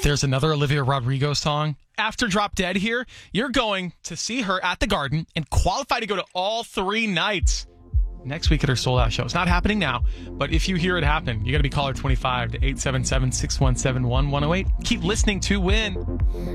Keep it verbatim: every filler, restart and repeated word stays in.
there's another Olivia Rodrigo song. After Drop Dead here, you're going to see her at the Garden and qualify to go to all three nights next week at her sold out show. It's not happening now, but if you hear it happen, you got to be caller twenty-five to eight seven seven, six one seven, one one zero eight. Keep listening to win.